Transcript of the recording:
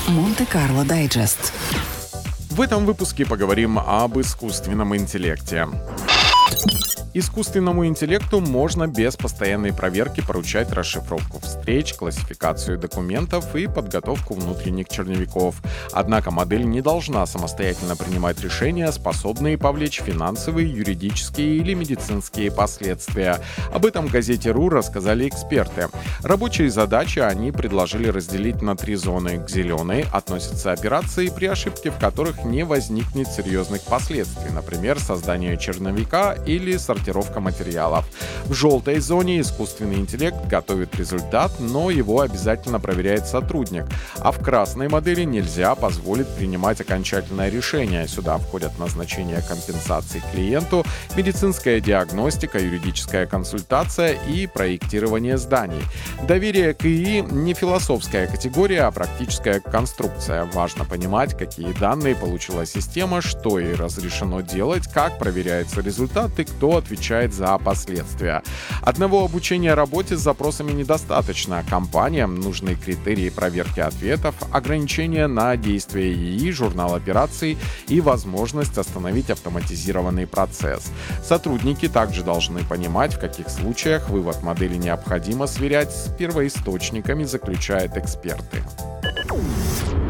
Монте-Карло Дайджест. В этом выпуске поговорим об искусственном интеллекте. Искусственному интеллекту можно без постоянной проверки поручать расшифровку встреч, классификацию документов и подготовку внутренних черновиков. Однако модель не должна самостоятельно принимать решения, способные повлечь финансовые, юридические или медицинские последствия. Об этом в газете РУ рассказали эксперты. Рабочие задачи они предложили разделить на 3 зоны. К зеленой относятся операции, при ошибке в которых не возникнет серьезных последствий, например, создание черновика или сортировка материалов. В желтой зоне искусственный интеллект готовит результат, но его обязательно проверяет сотрудник. А в красной модели нельзя позволить принимать окончательное решение. Сюда входят назначение компенсаций клиенту, медицинская диагностика, юридическая консультация и проектирование зданий. Доверие к ИИ не философская категория, а практическая конструкция. Важно понимать, какие данные получила система, что ей разрешено делать, как проверяется результат и кто отвечает за последствия. Одного обучения работе с запросами недостаточно. Компаниям нужны критерии проверки ответов, ограничения на действие ИИ, журнал операций и возможность остановить автоматизированный процесс. Сотрудники также должны понимать, в каких случаях вывод модели необходимо сверять с первоисточниками, заключают эксперты.